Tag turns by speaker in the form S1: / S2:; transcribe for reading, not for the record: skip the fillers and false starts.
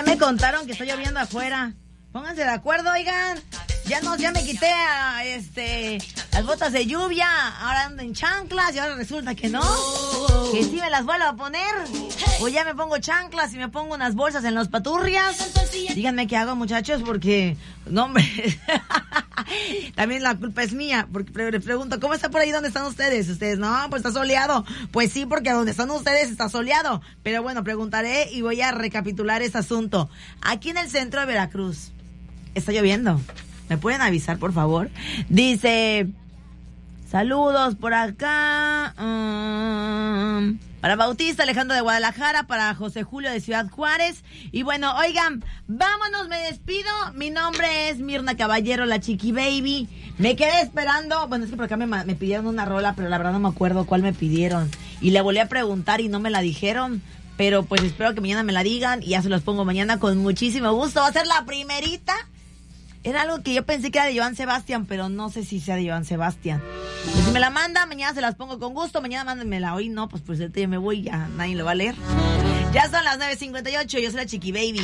S1: ya me contaron que está lloviendo afuera. Pónganse de acuerdo, oigan. Ya me quité las botas de lluvia. Ahora ando en chanclas y ahora resulta que no. Que sí me las vuelvo a poner. O ya me pongo chanclas y me pongo unas bolsas en las paturrias. Díganme qué hago, muchachos, porque... No, hombre. También la culpa es mía. Porque les pregunto, ¿cómo está por ahí donde están ustedes? Ustedes, no, pues está soleado. Pues sí, porque donde están ustedes está soleado. Pero bueno, preguntaré y voy a recapitular este asunto. Aquí en el centro de Veracruz está lloviendo. ¿Me pueden avisar, por favor? Dice, saludos por acá. Para Bautista, Alejandro de Guadalajara, para José Julio de Ciudad Juárez. Y bueno, oigan, vámonos, me despido. Mi nombre es Mirna Caballero, la Chiqui Baby. Me quedé esperando. Bueno, es que por acá me pidieron una rola, pero la verdad no me acuerdo cuál me pidieron. Y le volví a preguntar y no me la dijeron. Pero pues espero que mañana me la digan y ya se los pongo mañana con muchísimo gusto. Va a ser la primerita. Era algo que yo pensé que era de Joan Sebastián, pero no sé si sea de Joan Sebastián. Pues si me la manda, mañana se las pongo con gusto. Mañana mándenmela. Hoy no, pues por cierto ya me voy, ya nadie lo va a leer. Ya son las 9:58, yo soy la Chiqui Baby.